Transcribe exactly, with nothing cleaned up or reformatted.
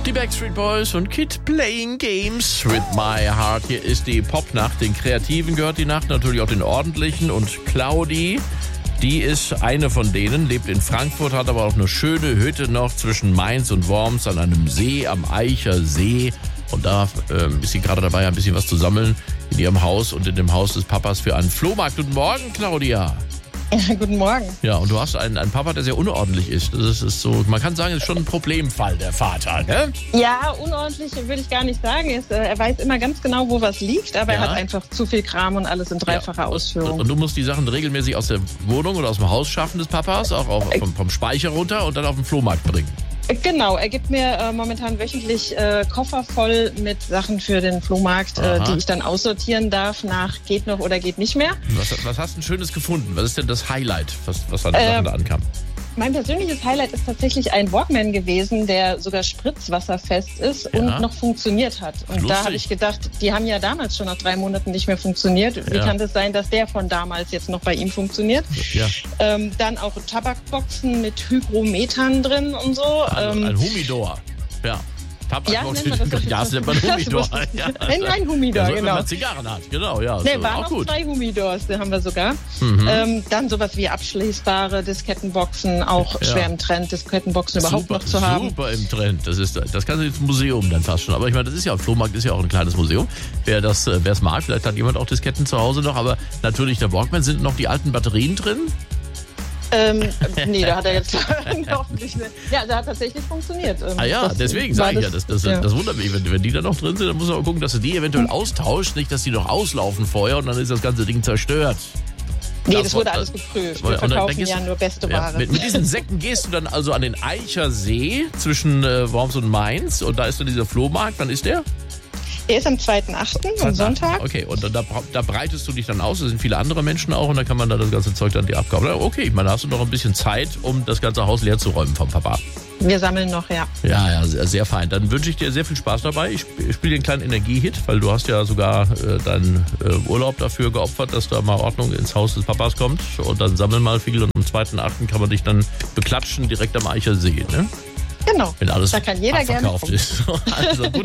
Die Backstreet Boys und Kid Playing Games with My Heart. Hier ist die Popnacht. Den Kreativen gehört die Nacht, natürlich auch den Ordentlichen. Und Claudi, die ist eine von denen, lebt in Frankfurt, hat aber auch eine schöne Hütte noch zwischen Mainz und Worms an einem See, am Eicher See. Und da äh, ist sie gerade dabei, ein bisschen was zu sammeln in ihrem Haus und in dem Haus des Papas für einen Flohmarkt. Guten Morgen, Claudia. Ja, guten Morgen. Ja, und du hast einen, einen Papa, der sehr unordentlich ist. Das ist, ist so, man kann sagen, es ist schon ein Problemfall, der Vater, ne? Ja, unordentlich würde ich gar nicht sagen. Er, ist, äh, er weiß immer ganz genau, wo was liegt, aber ja. Er hat einfach zu viel Kram und alles in dreifacher ja. Ausführung. Und, und du musst die Sachen regelmäßig aus der Wohnung oder aus dem Haus schaffen des Papas, auch, auch vom, vom Speicher runter und dann auf den Flohmarkt bringen. Genau, er gibt mir äh, momentan wöchentlich äh, Koffer voll mit Sachen für den Flohmarkt, äh, die ich dann aussortieren darf nach geht noch oder geht nicht mehr. Was, was hast du denn Schönes gefunden? Was ist denn das Highlight, was, was an den äh, Sachen da ankam? Mein persönliches Highlight ist tatsächlich ein Walkman gewesen, der sogar spritzwasserfest ist ja. und noch funktioniert hat. Und Lustig. Da habe ich gedacht, die haben ja damals schon nach drei Monaten nicht mehr funktioniert. Wie ja. kann das sein, dass der von damals jetzt noch bei ihm funktioniert? Ja. Ähm, dann auch Tabakboxen mit Hygrometern drin und so. Also ähm, ein Humidor, ja. Tabakbox ja, nennt man das, ja, das nennt man Humidor. Ja. Ein, ein Humidor, ja, so, genau. Wenn man Zigarren hat, genau. Ja, ne, so, waren auch noch gut. zwei Humidors, die haben wir sogar. Mhm. Ähm, dann sowas wie abschließbare Diskettenboxen, auch ja. schwer im Trend, Diskettenboxen super, überhaupt noch zu haben. Super im Trend, das ist, das kannst du ins Museum dann fast schon. Aber ich meine, das ist ja, am Flohmarkt ist ja auch ein kleines Museum. Wer das, wer es mag, vielleicht hat jemand auch Disketten zu Hause noch, aber natürlich der Walkman, sind noch die alten Batterien drin? Ähm, nee, da hat er jetzt hoffentlich nicht. Ja, der hat tatsächlich funktioniert. Ähm, ah ja, das, deswegen sage ich ja, das, das, ja. das wundert mich. Wenn, wenn die da noch drin sind, dann muss man auch gucken, dass du die eventuell austauscht, nicht, dass die noch auslaufen vorher und dann ist das ganze Ding zerstört. Nee, das, das wurde alles geprüft. Wir dann, verkaufen dann ja nur beste Ware. Ja, mit, mit diesen Säcken gehst du dann also an den Eicher See zwischen äh, Worms und Mainz und da ist dann dieser Flohmarkt. Wann ist der? Der ist am zweiten achten am Sonntag. Okay, und da, da breitest du dich dann aus, da sind viele andere Menschen auch und dann kann man da das ganze Zeug dann dir abkaufen. Okay, ich meine, da hast du noch ein bisschen Zeit, um das ganze Haus leer zu räumen vom Papa. Wir sammeln noch, ja. Ja, ja, sehr, sehr fein. Dann wünsche ich dir sehr viel Spaß dabei. Ich spiele dir einen kleinen Energiehit, weil du hast ja sogar äh, deinen äh, Urlaub dafür geopfert, dass da mal Ordnung ins Haus des Papas kommt. Und dann sammel mal viel und am zweiten achten kann man dich dann beklatschen direkt am Eicher See, ne? Genau, wenn alles da kann jeder gerne abverkauft ist. Also gut.